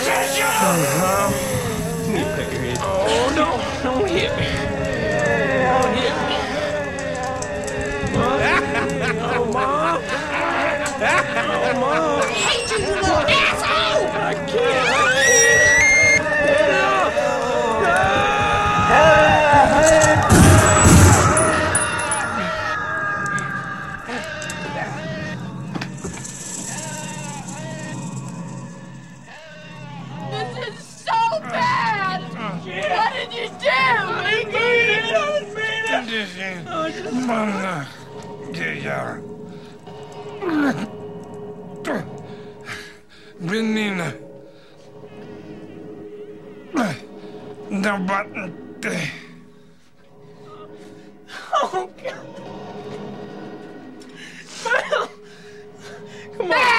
Oh, no, don't hit me. Don't hit me. Oh, Mom. Oh, Mom. I hate you, you little asshole! I can't. This is so bad! What did you do? Menina, da bate. Oh, God. Come on.